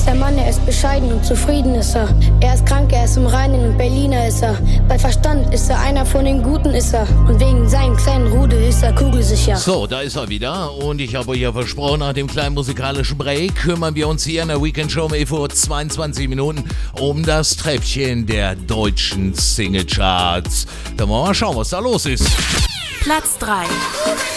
ist der Mann, er ist bescheiden und zufrieden ist er. Er ist krank, er ist im Reinen und Berliner ist er. Bei Verstand ist er einer von den Guten ist er. Und wegen seinem kleinen Rudel ist er kugelsicher. So, da ist er wieder und ich habe euch ja versprochen, nach dem kleinen musikalischen Break kümmern wir uns hier in der Weekend Show vor 22 Minuten um das Treppchen der deutschen Singlecharts. Da wollen wir mal schauen, was da los ist. Platz 3.